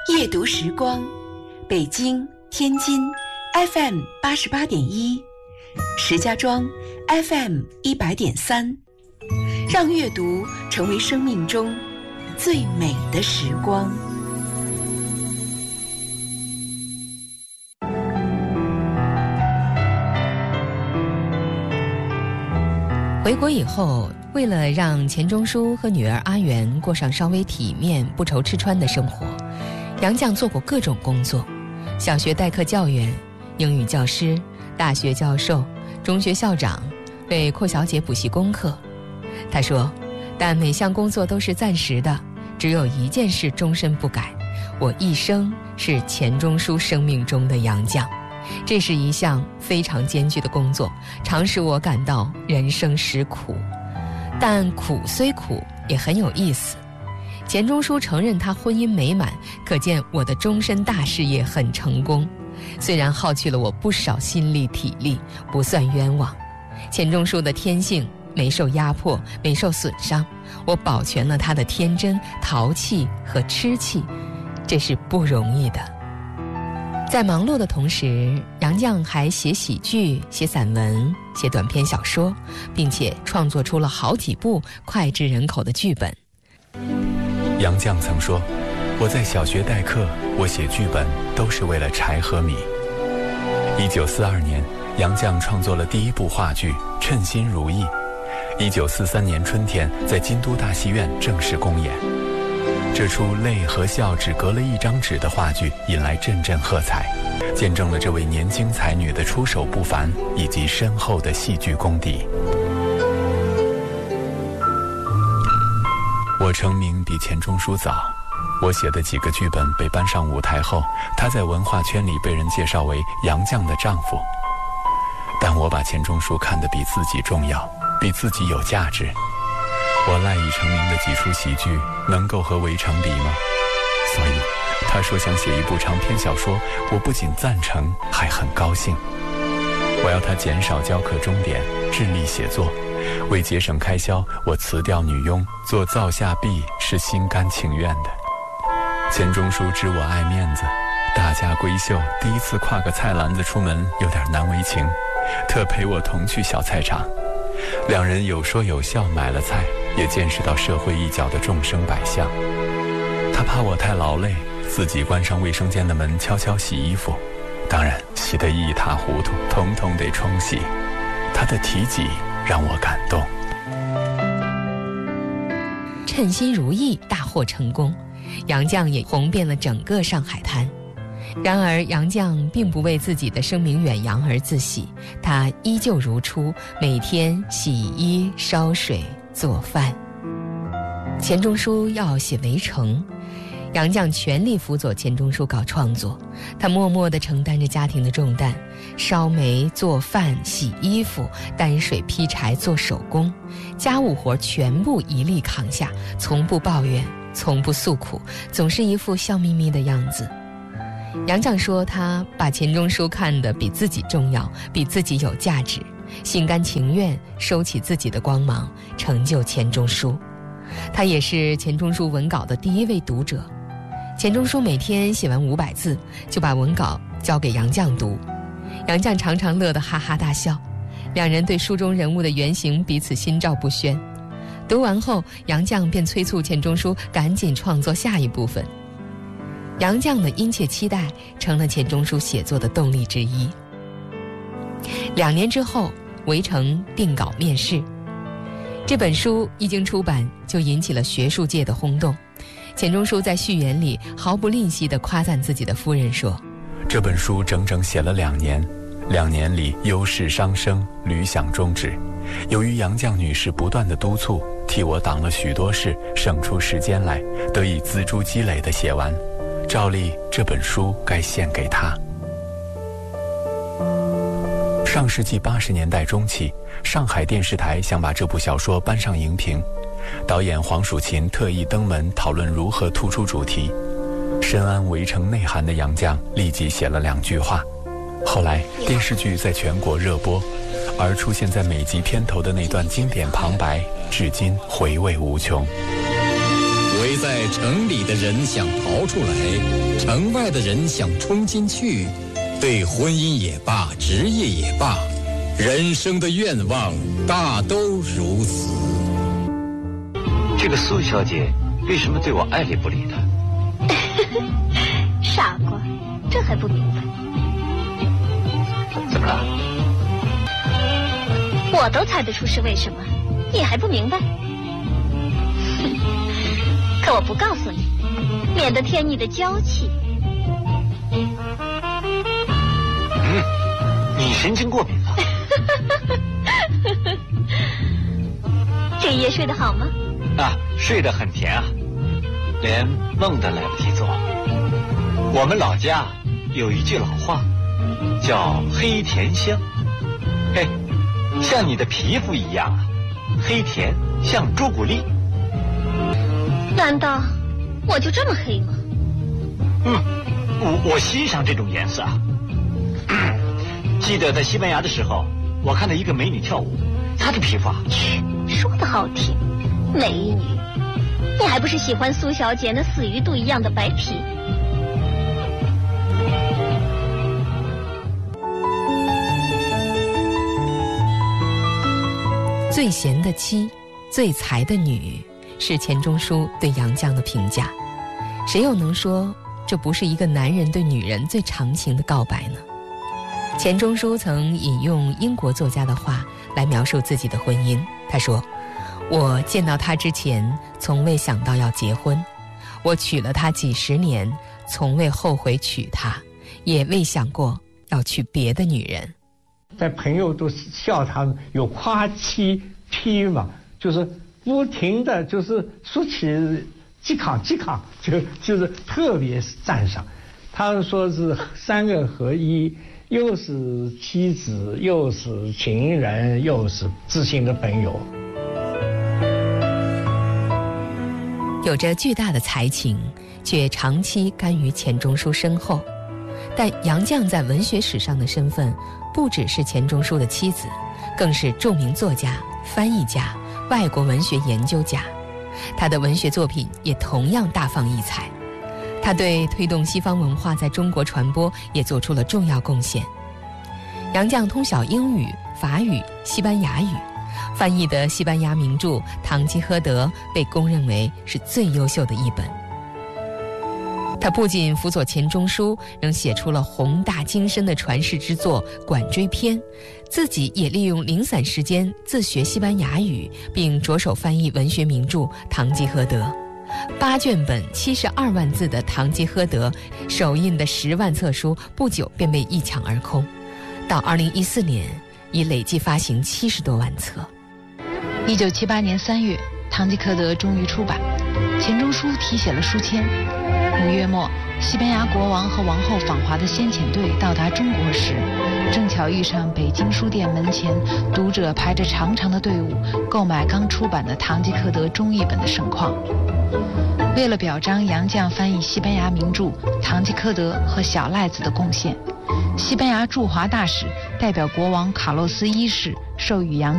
夜读时光，北京、天津 FM 88.1，石家庄 FM 100.3，让阅读成为生命中最美的时光。 回国以后，为了让钱钟书和女儿阿元过上稍微体面、不愁吃穿的生活，杨绛做过各种工作：小学代课教员、英语教师、大学教授、中学校长，为阔小姐补习功课。他说，但每项工作都是暂时的，只有一件事终身不改，我一生是钱钟书生命中的杨绛。这是一项非常艰巨的工作，常使我感到人生实苦，但苦虽苦也很有意思。钱钟书承认他婚姻美满，可见我的终身大事业很成功，虽然耗去了我不少心力体力，不算冤枉。钱钟书的天性没受压迫，没受损伤，我保全了他的天真、淘气和痴气，这是不容易的。在忙碌的同时，杨绛还写喜剧、写散文、写短篇小说，并且创作出了好几部脍炙人口的剧本。 杨绛曾说，我在小学代课，我写剧本都是为了柴和米。1942年，杨绛创作了第一部话剧《称心如意》，1943年春天在京都大戏院正式公演。这出泪和笑只隔了一张纸的话剧引来阵阵喝彩，见证了这位年轻才女的出手不凡以及深厚的戏剧功底。我成名比钱钟书早，我写的几个剧本被搬上舞台后，他在文化圈里被人介绍为杨绛的丈夫。但我把钱钟书看得比自己重要，比自己有价值。我赖以成名的几出喜剧能够和《围城》比吗？所以他说想写一部长篇小说，我不仅赞成，还很高兴。我要他减少教课钟点，致力写作。为节省开销，我辞掉女佣，做灶下婢是心甘情愿的。钱钟书知我爱面子，大家闺秀第一次挎个菜篮子出门有点难为情，特陪我同去小菜场。两人有说有笑买了菜，也见识到社会一角的众生百相。他怕我太劳累，自己关上卫生间的门，悄悄洗衣服，当然洗得一塌糊涂，统统得冲洗。他的提己让我感动。 称心如意大获成功，杨绛也红遍了整个上海滩。然而杨绛并不为自己的声名远扬而自喜，他依旧如初，每天洗衣、烧水、做饭。钱钟书要写《围城》，杨绛全力辅佐钱钟书搞创作，他默默地承担着家庭的重担，烧煤、做饭、洗衣服、担水、劈柴、做手工，家务活全部一力扛下，从不抱怨，从不诉苦，总是一副笑眯眯的样子。杨绛说，他把钱钟书看得比自己重要，比自己有价值，心甘情愿收起自己的光芒，成就钱钟书。他也是钱钟书文稿的第一位读者。钱钟书每天写完500字，就把文稿交给杨绛读，杨绛常常乐得哈哈大笑，两人对书中人物的原型彼此心照不宣。读完后，杨绛便催促钱钟书赶紧创作下一部分。杨绛的殷切期待成了钱钟书写作的动力之一。2年之后，《围城》定稿面世，这本书一经出版就引起了学术界的轰动。钱钟书在序言里毫不吝惜地夸赞自己的夫人说， 这本书整整写了2年，2年里忧事伤生，屡想终止。由于杨绛女士不断的督促，替我挡了许多事，省出时间来，得以锱铢积累地写完。照例这本书该献给他。上世纪80年代中期，上海电视台想把这部小说搬上荧屏，导演黄蜀芹特意登门讨论如何突出主题。深谙围城内涵的杨绛立即写了2句话。后来电视剧在全国热播，而出现在每集片头的那段经典旁白，至今回味无穷。 围在城里的人想逃出来，城外的人想冲进去，对婚姻也罢，职业也罢，人生的愿望大都如此。 这个苏小姐为什么对我爱理不理的？ 傻瓜，这还不明白？ 怎么了？ 我都猜得出是为什么，你还不明白？可我不告诉你，免得添你的娇气。 你神经过敏了？ 这一夜睡得好吗？ 啊，睡得很甜啊，连梦都来不及做。我们老家有一句老话，叫黑甜香。嘿，像你的皮肤一样啊，黑甜，像朱古力。 难道我就这么黑吗？ 我欣赏这种颜色啊。记得在西班牙的时候，我看到一个美女跳舞，她的皮肤啊， 说得好听，美女，你还不是喜欢苏小姐那死鱼肚一样的白皮？ 最贤的妻，最才的女，是钱钟书对杨绛的评价。谁又能说这不是一个男人对女人最长情的告白呢？钱钟书曾引用英国作家的话来描述自己的婚姻，他说：我见到她之前从未想到要结婚，我娶了她几十年，从未后悔娶她，也未想过要娶别的女人。 在朋友都笑他们有夸妻批嘛，就是不停的就是说起嵇康，就是特别赞赏。他们说是三个合一，又是妻子，又是情人，又是知心的朋友。 有着巨大的才情，却长期甘于钱钟书身后。但杨绛在文学史上的身份不只是钱钟书的妻子，更是著名作家、翻译家、外国文学研究家。他的文学作品也同样大放异彩，他对推动西方文化在中国传播也做出了重要贡献。杨绛通晓英语、法语、西班牙语，翻译的西班牙名著《堂吉诃德》被公认为是最优秀的一本。他不仅辅佐钱钟书，仍写出了宏大精深的传世之作《管锥篇》，自己也利用零散时间自学西班牙语，并着手翻译文学名著《堂吉诃德》。8卷本72万字的《堂吉诃德》首印的10万册书不久便被一抢而空，到2014年已累计发行70多万册。 1978年3月，《堂吉诃德》终于出版，钱钟书题写了书签。5月末，西班牙国王和王后访华的先遣队到达中国时，正巧遇上北京书店门前读者排着长长的队伍购买刚出版的《堂吉诃德》中译本的盛况。为了表彰杨绛翻译西班牙名著《堂吉诃德》和小赖子的贡献，西班牙驻华大使代表国王卡洛斯1世授予杨